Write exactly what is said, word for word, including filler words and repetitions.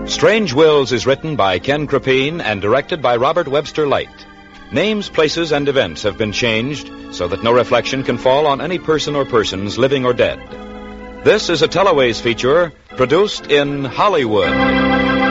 Strange Wills is written by Ken Krapine and directed by Robert Webster Light. Names, places, and events have been changed so that no reflection can fall on any person or persons living or dead. This is a Teleways feature produced in Hollywood.